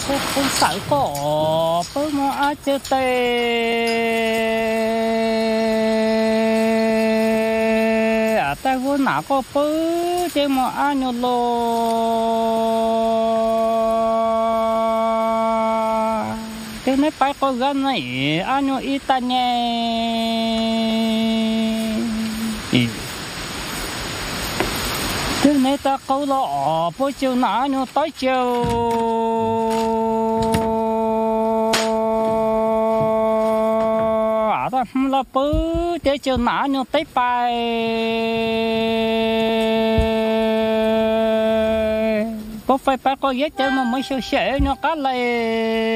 cũng sợ có bữa mà ai chơi tê à ta vô nào có bữa chơi mà ai nhô lô cái này phải có gần này ai nhô ít ta nhé cái này ta câu lọ bữa chiều nào nhô tới chiều ta không là bứ để chiều nào nhô tới bài có phải có giết chơi mà mới sửa nhô cá lệ